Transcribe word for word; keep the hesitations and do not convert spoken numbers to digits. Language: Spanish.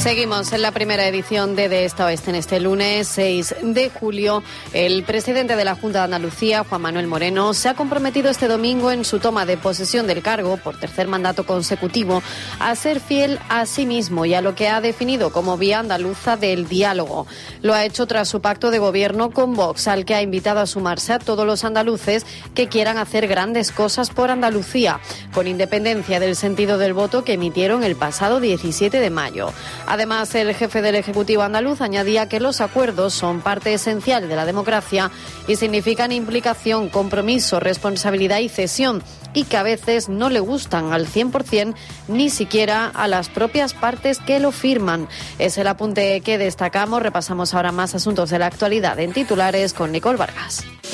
Seguimos en la primera edición de De Esta Oeste en este lunes seis de julio. El presidente de la Junta de Andalucía, Juan Manuel Moreno, se ha comprometido este domingo en su toma de posesión del cargo por tercer mandato consecutivo a ser fiel a sí mismo y a lo que ha definido como vía andaluza del diálogo. Lo ha hecho tras su pacto de gobierno con Vox, al que ha invitado a sumarse a todos los andaluces que quieran hacer grandes cosas por Andalucía, con independencia del sentido del voto que emitieron el pasado diecisiete de mayo. Además, el jefe del Ejecutivo andaluz añadía que los acuerdos son parte esencial de la democracia y significan implicación, compromiso, responsabilidad y cesión, y que a veces no le gustan al cien por ciento ni siquiera a las propias partes que lo firman. Es el apunte que destacamos. Repasamos ahora más asuntos de la actualidad en titulares con Nicole Vargas.